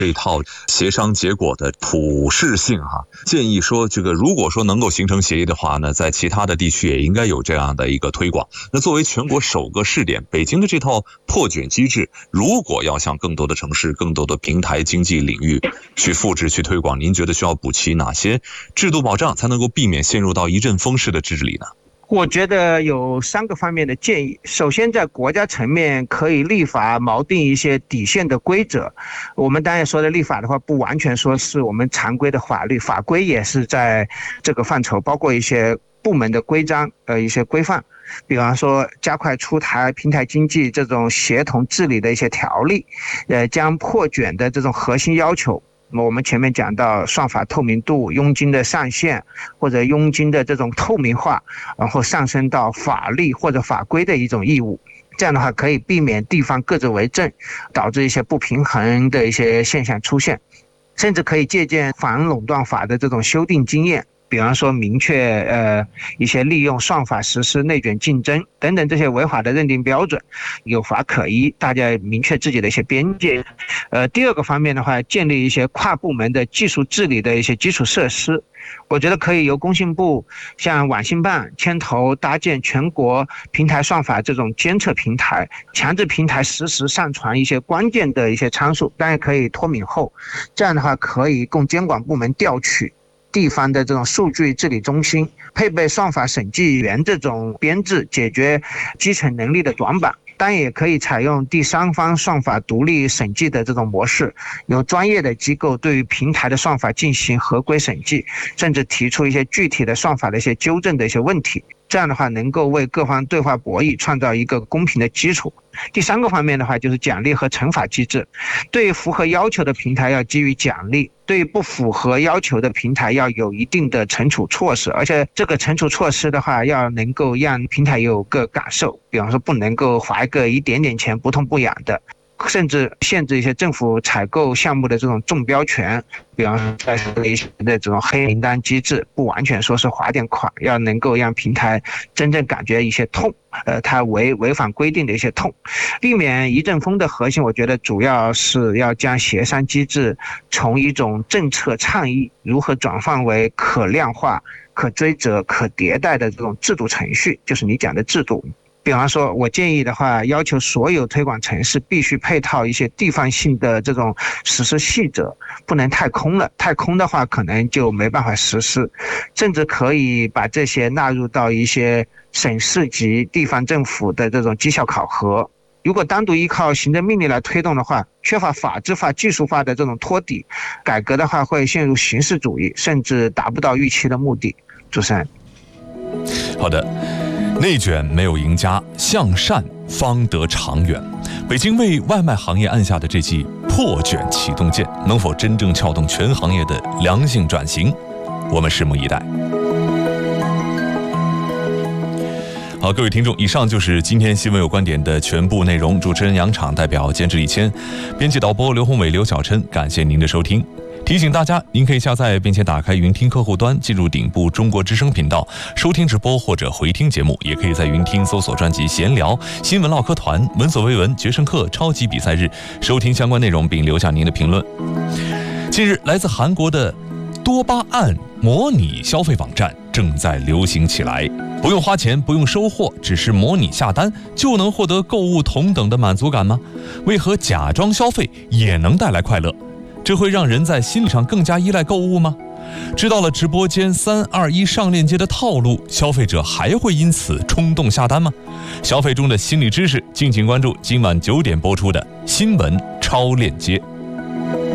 这一套协商结果的普适性建议说这个如果说能够形成协议的话呢，在其他的地区也应该有这样的一个推广。那作为全国首个试点，北京的这套破卷机制，如果要向更多的城市、更多的平台经济领域去复制、去推广，您觉得需要补齐哪些制度保障，才能够避免陷入到一阵风式的治理呢？ 我觉得有3个方面的建议。首先，在国家层面可以立法锚定一些底线的规则。我们当然说的立法的话，不完全说是我们常规的法律，法规也是在这个范畴，包括一些部门的规章一些规范，比方说加快出台平台经济这种协同治理的一些条例，将破卷的这种核心要求，我们前面讲到算法透明度、佣金的上限或者佣金的这种透明化，然后上升到法律或者法规的一种义务。这样的话可以避免地方各自为政，导致一些不平衡的一些现象出现，甚至可以借鉴反垄断法的这种修订经验，比方说明确一些利用算法实施内卷竞争等等这些违法的认定标准，有法可依，大家明确自己的一些边界。第二个方面的话，建立一些跨部门的技术治理的一些基础设施。我觉得可以由工信部像网信办牵头搭建全国平台算法这种监测平台，强制平台实时上传一些关键的一些参数，当然可以脱敏后，这样的话可以供监管部门调取。地方的这种数据治理中心配备算法审计员这种编制，解决基层能力的短板。当然也可以采用第三方算法独立审计的这种模式，由专业的机构对于平台的算法进行合规审计，甚至提出一些具体的算法的一些纠正的一些问题。这样的话能够为各方对话博弈创造一个公平的基础。第3个方面的话，就是奖励和惩罚机制。对于符合要求的平台要给予奖励，对于不符合要求的平台要有一定的惩处措施，而且这个惩处措施的话要能够让平台有个感受，比方说不能够罚一个一点点钱不痛不痒的，甚至限制一些政府采购项目的这种中标权，比方说在一些的这种黑名单机制，不完全说是罚点款，要能够让平台真正感觉一些痛，它违反规定的一些痛。避免一阵风的核心，我觉得主要是要将协商机制从一种政策倡议如何转换为可量化、可追责、可迭代的这种制度程序，就是你讲的制度。比方说我建议的话，要求所有推广城市必须配套一些地方性的这种实施细则，不能太空了，太空的话可能就没办法实施，甚至可以把这些纳入到一些省市级地方政府的这种绩效考核。如果单独依靠行政命令来推动的话，缺乏法制化、技术化的这种托底，改革的话会陷入形式主义，甚至达不到预期的目的。主持人。 好的，内卷没有赢家，向善方得长远。北京为外卖行业按下的这记破卷启动键，能否真正撬动全行业的良性转型？我们拭目以待。好，各位听众，以上就是今天新闻有观点的全部内容。主持人杨昶，代表监制李谦，编辑导播刘宏伟、刘小琛，感谢您的收听。提醒大家，您可以下载并且打开云听客户端，进入顶部中国之声频道收听直播或者回听节目，也可以在云听搜索专辑闲聊、新闻唠嗑团、闻所未闻、决胜课、超级比赛日，收听相关内容并留下您的评论。近日，来自韩国的多巴胺模拟消费网站正在流行起来，不用花钱，不用收货，只是模拟下单就能获得购物同等的满足感吗？为何假装消费也能带来快乐？这会让人在心理上更加依赖购物吗？知道了直播间3、2、1上链接的套路，消费者还会因此冲动下单吗？消费中的心理知识，敬请关注今晚9点播出的新闻超链接。